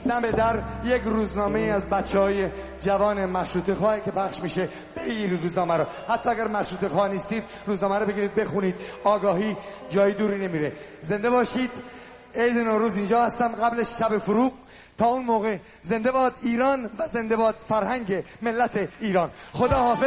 دم در یک روزنامه از بچهای جوان مشروطه خواه که پخش میشه، بگیرید روزنامه رو. حتی اگر مشروطه خواه نیستید روزنامه رو بگیرید بخونید، آگاهی جای دوری نمیره. زنده باشید. عید نوروز اینجا هستم قبل شب فروغ. تا اون موقع زنده باد ایران و زنده باد فرهنگ ملت ایران. خدا حافظ.